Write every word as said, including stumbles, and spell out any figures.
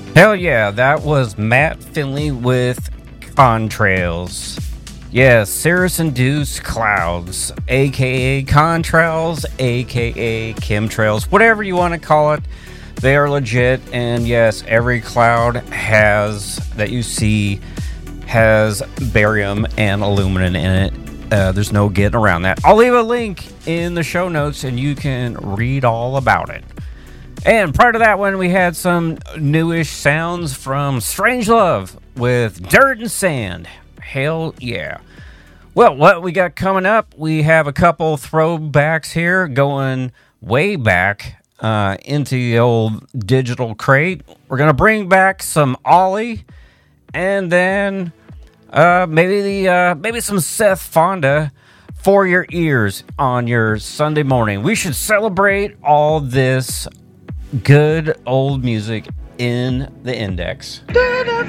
Hell yeah, that was Matt Finley with Contrails. Yes, cirrus-induced clouds, aka contrails, aka chemtrails, whatever you want to call it. They are legit, and yes, every cloud has that you see has barium and aluminum in it. Uh, there's no getting around that. I'll leave a link in the show notes, and you can read all about it. And prior to that one, we had some newish sounds from Strangelove with Dirt and Sand. Hell yeah. Well, what we got coming up, we have a couple throwbacks here going way back uh, into the old digital crate. We're going to bring back some Ollie, and then uh, maybe the uh, maybe some Seth Fonda for your ears on your Sunday morning. We should celebrate all this good old music in the index. Did it